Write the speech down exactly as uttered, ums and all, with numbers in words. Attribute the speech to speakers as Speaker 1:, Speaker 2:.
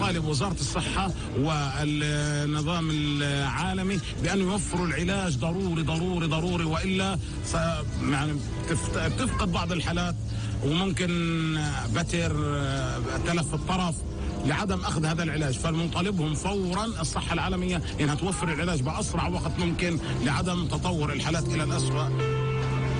Speaker 1: نطالب وزارة الصحة والنظام العالمي بأن يوفروا العلاج ضروري ضروري ضروري، وإلا يعني تفقد بعض الحالات وممكن بتر تلف الطرف لعدم أخذ هذا العلاج. فالمنطالبهم فورا الصحة العالمية إنها توفر العلاج بأسرع وقت ممكن لعدم تطور الحالات إلى الأسوأ.